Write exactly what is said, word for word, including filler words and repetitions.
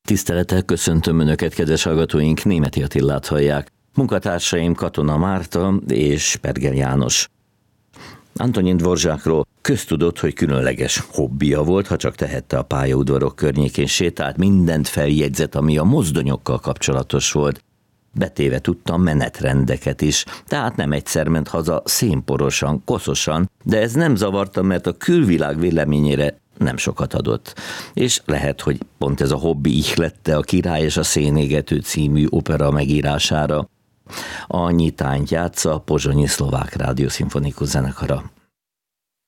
Tisztelettel köszöntöm Önöket, kedves hallgatóink, Németi Attilát hallják. Munkatársaim Katona Márta és Perger János. Antonin Dvorzsákról köztudott, hogy különleges hobbija volt, ha csak tehette, a pályaudvarok környékén sétált, mindent feljegyzett, ami a mozdonyokkal kapcsolatos volt. Betéve tudtam menetrendeket is, tehát nem egyszer ment haza szénporosan, koszosan, de ez nem zavarta, mert a külvilág véleményére nem sokat adott. És lehet, hogy pont ez a hobbi ihlette a Király és a Szénégető című opera megírására. A nyitányt játsza a Pozsonyi Szlovák Rádió Szimfonikus Zenekara.